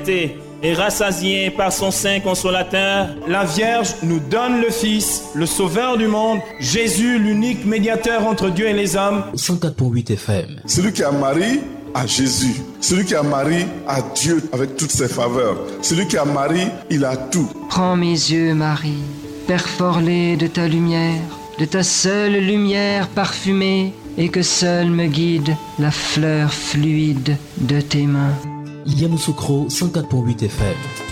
et rassasié par son sein consolateur, la Vierge nous donne le Fils, le Sauveur du monde, Jésus, l'unique médiateur entre Dieu et les hommes. 104.8 FM. Celui qui a Marie a Jésus. Celui qui a Marie a Dieu avec toutes ses faveurs. Celui qui a Marie, il a tout. Prends mes yeux, Marie, perforés de ta lumière, de ta seule lumière parfumée, et que seule me guide la fleur fluide de tes mains. Yamoussoukro 104.8 FM.